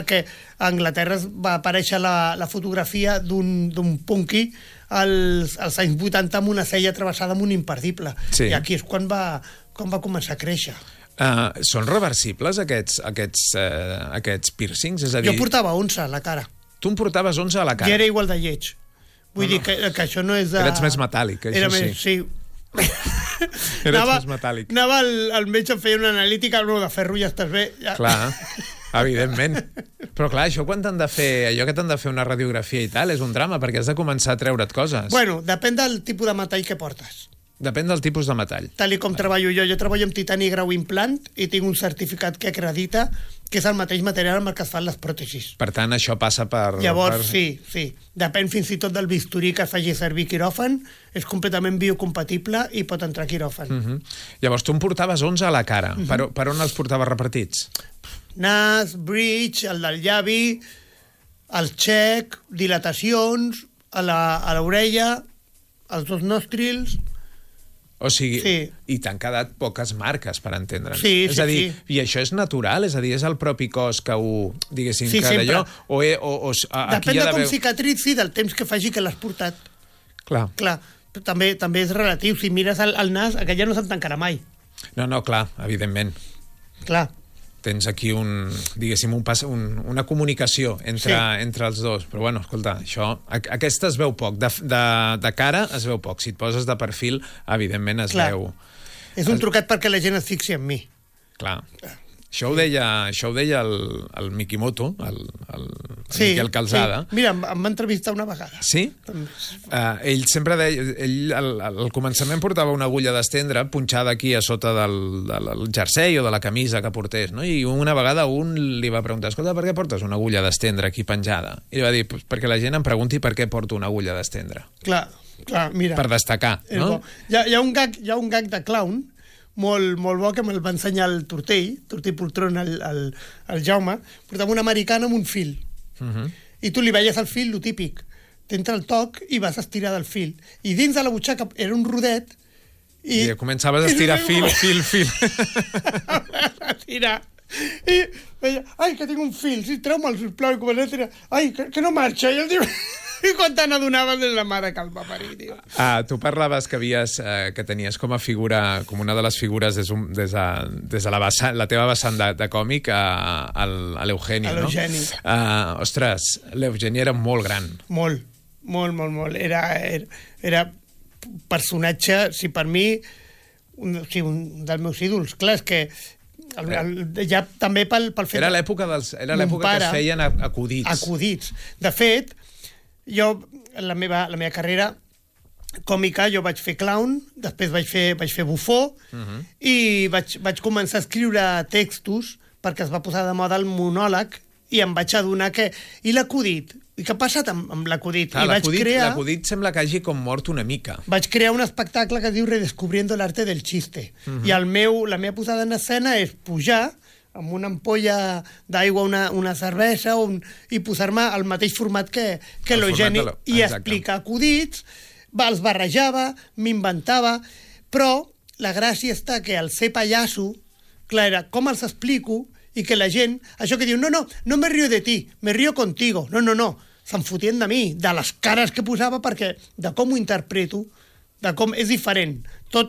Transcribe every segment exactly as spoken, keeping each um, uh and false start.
perquè a Anglaterra va aparèixer la, la fotografia d'un punky als, als anys vuitanta amb una cella travessada amb un imperdible. Sí. I aquí és quan va, quan va començar a créixer. Uh, són reversibles, aquests, aquests, uh, aquests piercings? És a dir... Jo portava onze a la cara. Tu en portaves onze a la cara? I era igual de lleig. Vull no, dir que, que això no és de... Eres més metàl·lic, això era sí. Més, sí. Eres anava, més metàl·lic. Anava al, al metge, em feia una analítica, no, de ferro ja estàs bé. Ja. Clar, evidentment. Però clar, això quan t'han de fer, allò que t'han de fer una radiografia i tal, és un drama, perquè has de començar a treure't coses. Bueno, depèn del tipus de metall que portes. Depèn del tipus de metall. Tal i com ah. treballo jo. Jo treballo amb titani grau implant i tinc un certificat que acredita que és el mateix material amb el que es fan les pròtesis. Per tant, això passa per... Llavors, per... sí, sí. Depèn fins i tot del bisturí que faci servir quiròfan, és completament biocompatible i pot entrar quiròfan. Uh -huh. Llavors, tu en portaves onze a la cara. Uh -huh. per, per on els portaves repartits? Nas, bridge, el del llavi, el xec, dilatacions, a l'orella, els dos nòstrils... O sigui, sí. I t'han quedat poques marques, per entendre'ns. Sí, és sí, a dir, sí. I això és natural? És a dir, és el propi cos que ho... Diguéssim, sí, que d'allò... O, o, o, depèn de com haver... cicatrici, del temps que faci que l'has portat. Clar. Clar, també, també és relatiu. Si mires el, el nas, aquell ja no se'n tancarà mai. No, no, clar, evidentment. Clar. Tens aquí un, diguéssim, un pas, un, una comunicació entre, sí. entre els dos. Però, bueno, escolta, això, aquesta es veu poc. De, de, de cara es veu poc. Si et poses de perfil, evidentment es Clar. veu... És un es... trucat perquè la gent es fixi en mi. Clar. Això ho deia, això ho deia el, el Mikimoto, el, el, el sí, Miquel Calzada. Sí. Mira, em, em va entrevistar una vegada. Sí? Uh, ell sempre deia... Ell al, al començament portava una agulla d'estendre punxada aquí a sota del, del jersei o de la camisa que portés, no? I una vegada un li va preguntar, escolta, per què portes una agulla d'estendre aquí penjada? I li va dir, pues, perquè la gent em pregunti per què porto una agulla d'estendre. Clar, clar, mira. Per destacar, no? Hi ha, hi, ha un gag, hi ha un gag de clown molt, molt bo que me'l va ensenyar el Tortell, Tortell Poltron, el, el, el Jaume, portava una americana amb un fil. Uh -huh. I tu li veies el fil, lo típic. T'entra el toc i vas a estirar del fil. I dins de la butxaca era un rodet i... I començaves a estirar fil, fil, fil. a estirar. I veia, ai, que tinc un fil, sí, treu-me'l, sisplau, i començava a tirar. Ai, que, que no marxa. I el tio... I quan te n'adonaves és la mare que el va parir, tio. Ah, tu parlaves que havies, eh, que tenies com a figura, com una de les figures des, un, des, de, des de la, vessant, la teva vessant de, de còmic a, a, a l'Eugeni, no? L'Eugeni. Uh, ostres, l'Eugeni era molt gran. Molt, molt, molt, molt. Era, era, era personatge, si per mi, un, sí, un dels meus ídols. Clar, és que el, el, ja també pel, pel fet... Era l'època dels, era l'època que es feien acudits. Acudits. De fet, jo, la meva, la meva carrera còmica, jo vaig fer clown, després vaig fer, vaig fer bufó, uh -huh. i vaig, vaig començar a escriure textos perquè es va posar de moda el monòleg i em vaig adonar que... I l'acudit? I què ha passat amb, amb l'acudit? Ah, l'acudit crear... sembla que hagi com mort una mica. Vaig crear un espectacle que es diu Redescubriendo el arte del chiste. Uh -huh. I el meu, la meva posada en escena és pujar amb una ampolla d'aigua, una, una cervesa, un, i posar-me al mateix format que, que l'Eugeni, i explicar acudits, va, els barrejava, m'inventava, però la gràcia està que al ser pallasso, clar, era com els explico, i que la gent, això que diu, no, no, no me río de ti, me río contigo, no, no, no, se'n fotien de mi, de les cares que posava, perquè de com ho interpreto, de com és diferent, tot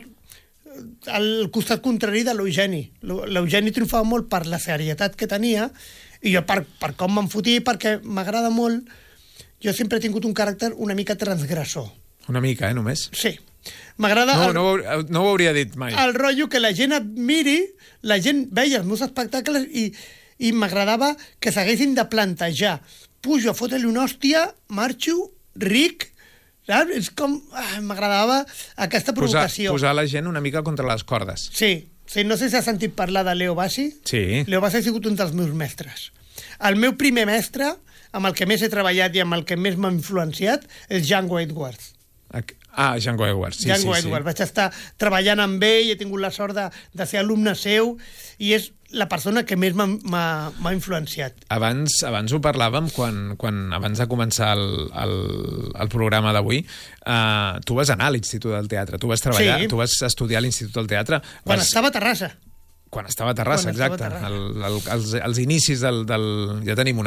al costat contrari de l'Eugeni. L'Eugeni triomfava molt per la serietat que tenia i jo per, per com me'n fotia, perquè m'agrada molt. Jo sempre he tingut un caràcter una mica transgressor. Una mica, eh, només? Sí. M'agrada... No, el, no, ho, no ho hauria dit mai. El rotllo que la gent et miri, la gent veia els meus espectacles i, i m'agradava que s'haguessin de plantejar. Pujo a fotre-li una hòstia, marxo, ric... Saps? És com... Ah, m'agradava aquesta provocació. Posar, posar la gent una mica contra les cordes. Sí. sí. No sé si has sentit parlar de Leo Bassi. Sí. Leo Bassi ha sigut un dels meus mestres. El meu primer mestre, amb el que més he treballat i amb el que més m'ha influenciat, és Django Edwards. Ah, Django Edwards, sí, Django sí, Edwards. sí. Vaig estar treballant amb ell, he tingut la sort de, de ser alumne seu, i és la persona que més m'ha influenciat. Abans, abans ho parlàvem, quan, quan, abans de començar el, el, el programa d'avui, uh, tu vas anar a l'Institut del Teatre, tu vas treballar, sí. tu vas estudiar a l'Institut del Teatre. Quan vas... estava a Terrassa. Quan estava a Terrassa, quan exacte. Estava a Terrassa. El, el, els, els inicis del, del... Ja tenim una